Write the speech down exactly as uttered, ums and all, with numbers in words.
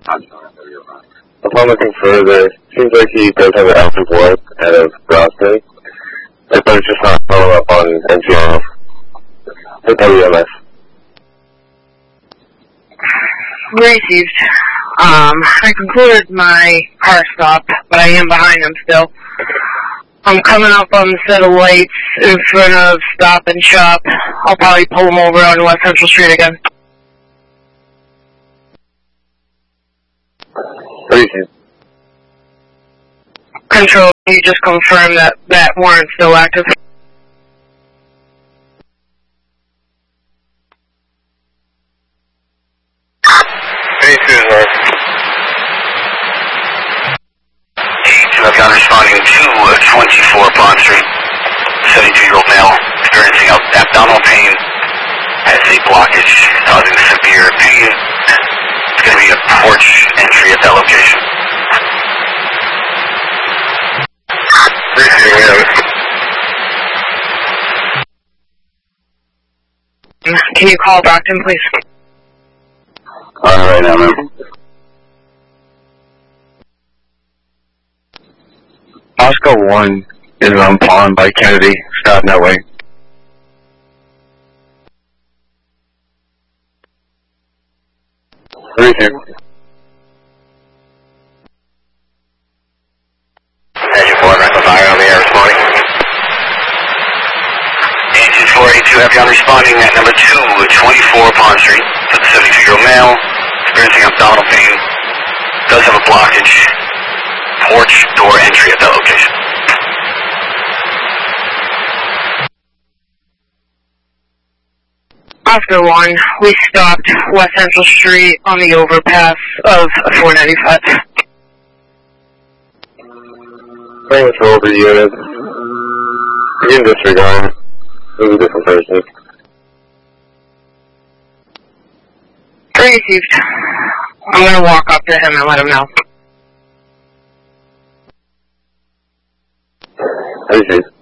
Upon looking further, seems like he does have an active warrant out of Brownston. But there's just not follow up on N T R the W M S. Received. Um, I concluded my car stop, but I am behind him still. I'm coming up on the set of lights in front of Stop and Shop. I'll probably pull him over on West Central Street again. Received. Control, you just confirm that that warrant's still active. Gun responding to uh, twenty-four Pond Street, seventy-two-year-old male experiencing abdominal pain, has a blockage causing severe pain. It's going to be a porch entry at that location. Can you call Brockton, please? On right now, ma'am. Oscar one is on Pond by Kennedy, starting that way. Three here. Engine four, Rental Fire on the air responding. Engine four eighty-two, heavy on responding at number two, twenty-four Pond Street. For the seventy-two-year-old male, experiencing abdominal pain, does have a blockage. Porch door entry at that location. Oscar one, we stopped West Central Street on the overpass of four ninety-five. Bring control to the unit. You can disregard. It was a different person. Received. I'm gonna walk up to him and let him know. Received.